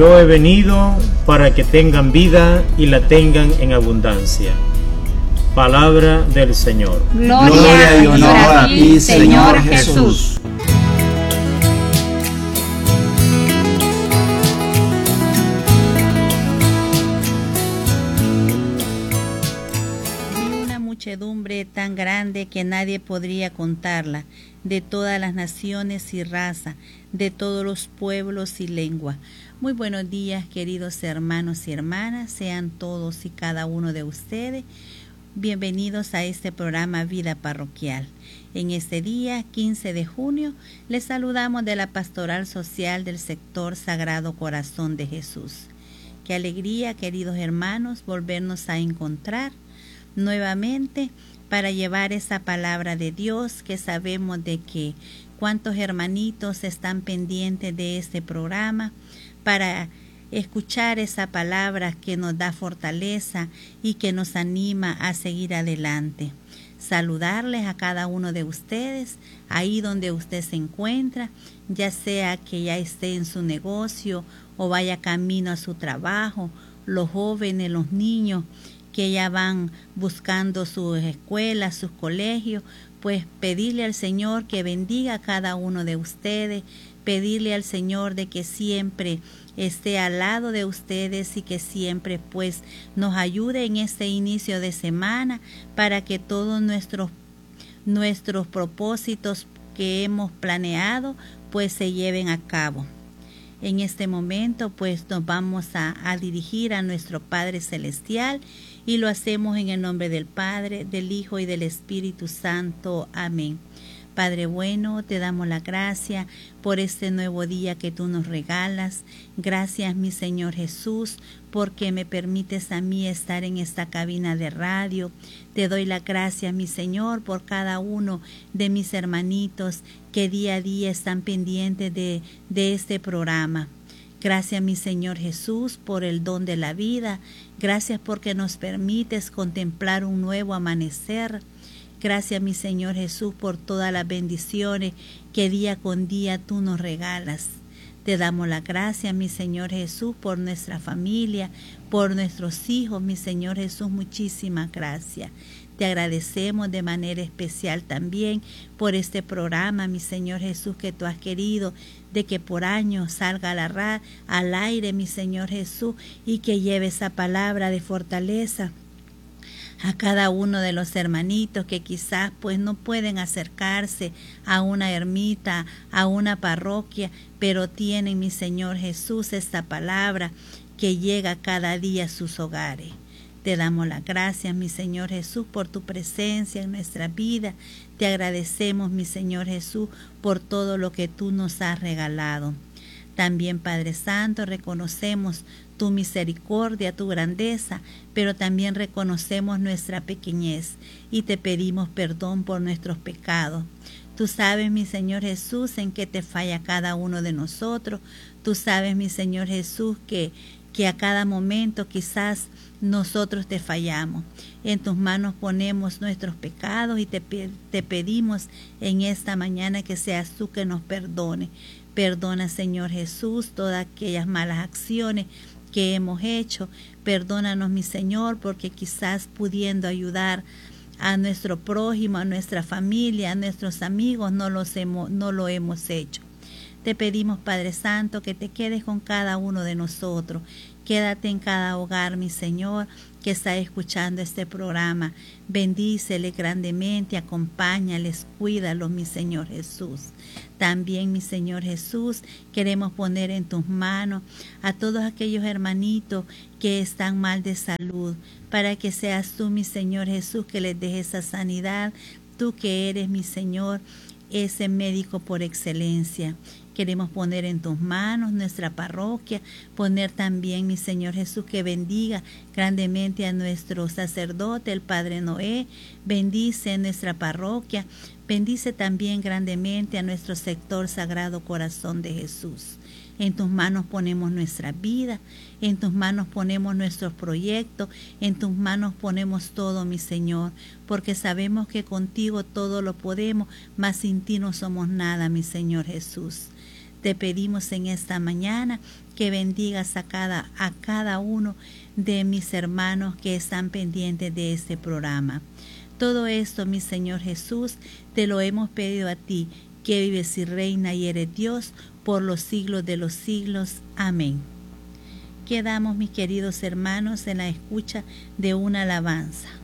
Yo he venido para que tengan vida y la tengan en abundancia. Palabra del Señor. Gloria y honor a ti, Señor Jesús. Una muchedumbre tan grande que nadie podría contarla, de todas las naciones y razas, de todos los pueblos y lenguas. Muy buenos días, queridos hermanos y hermanas, sean todos y cada uno de ustedes bienvenidos a este programa Vida Parroquial. En este día, 15 de junio, les saludamos de la Pastoral Social del sector Sagrado Corazón de Jesús. Qué alegría, queridos hermanos, volvernos a encontrar nuevamente para llevar esa palabra de Dios, que sabemos de que cuántos hermanitos están pendientes de este programa para escuchar esa palabra que nos da fortaleza y que nos anima a seguir adelante. Saludarles a cada uno de ustedes, ahí donde usted se encuentra, ya sea que ya esté en su negocio o vaya camino a su trabajo, los jóvenes, los niños que ya van buscando sus escuelas, sus colegios, pues pedirle al Señor que bendiga a cada uno de ustedes, pedirle al Señor de que siempre esté al lado de ustedes y que siempre pues nos ayude en este inicio de semana para que todos nuestros propósitos que hemos planeado pues se lleven a cabo. En este momento pues nos vamos a dirigir a nuestro Padre Celestial y lo hacemos en el nombre del Padre, del Hijo y del Espíritu Santo. Amén. Padre bueno, te damos la gracia por este nuevo día que tú nos regalas. Gracias, mi Señor Jesús, porque me permites a mí estar en esta cabina de radio. Te doy la gracia, mi Señor, por cada uno de mis hermanitos que día a día están pendientes de este programa. Gracias, mi Señor Jesús, por el don de la vida. Gracias porque nos permites contemplar un nuevo amanecer. Gracias, mi Señor Jesús, por todas las bendiciones que día con día tú nos regalas. Te damos la gracia, mi Señor Jesús, por nuestra familia, por nuestros hijos, mi Señor Jesús, muchísimas gracias. Te agradecemos de manera especial también por este programa, mi Señor Jesús, que tú has querido de que por años salga al aire, mi Señor Jesús, y que lleve esa palabra de fortaleza a cada uno de los hermanitos que quizás pues no pueden acercarse a una ermita, a una parroquia, pero tienen, mi Señor Jesús, esta palabra que llega cada día a sus hogares. Te damos las gracias, mi Señor Jesús, por tu presencia en nuestra vida. Te agradecemos, mi Señor Jesús, por todo lo que tú nos has regalado. También, Padre Santo, reconocemos tu misericordia, tu grandeza, pero también reconocemos nuestra pequeñez y te pedimos perdón por nuestros pecados. Tú sabes, mi Señor Jesús, en qué te falla cada uno de nosotros. Tú sabes, mi Señor Jesús, que a cada momento quizás nosotros te fallamos. En tus manos ponemos nuestros pecados y te pedimos en esta mañana que seas tú que nos perdone. Perdona, Señor Jesús, todas aquellas malas acciones que hemos hecho. Perdónanos, mi Señor, porque quizás pudiendo ayudar a nuestro prójimo, a nuestra familia, a nuestros amigos, no lo hemos hecho. Te pedimos, Padre Santo, que te quedes con cada uno de nosotros. Quédate en cada hogar, mi Señor, que está escuchando este programa. Bendíceles grandemente, acompáñales, cuídalos, mi Señor Jesús. También, mi Señor Jesús, queremos poner en tus manos a todos aquellos hermanitos que están mal de salud, para que seas tú, mi Señor Jesús, que les dejes esa sanidad. Tú que eres, mi Señor, ese médico por excelencia. Queremos poner en tus manos nuestra parroquia, poner también, mi Señor Jesús, que bendiga grandemente a nuestro sacerdote, el Padre Noé. Bendice nuestra parroquia, bendice también grandemente a nuestro sector Sagrado Corazón de Jesús. En tus manos ponemos nuestra vida, en tus manos ponemos nuestros proyectos, en tus manos ponemos todo, mi Señor, porque sabemos que contigo todo lo podemos, mas sin ti no somos nada, mi Señor Jesús. Te pedimos en esta mañana que bendigas a cada uno de mis hermanos que están pendientes de este programa. Todo esto, mi Señor Jesús, te lo hemos pedido a ti, que vives y reina y eres Dios por los siglos de los siglos. Amén. Quedamos, mis queridos hermanos, en la escucha de una alabanza.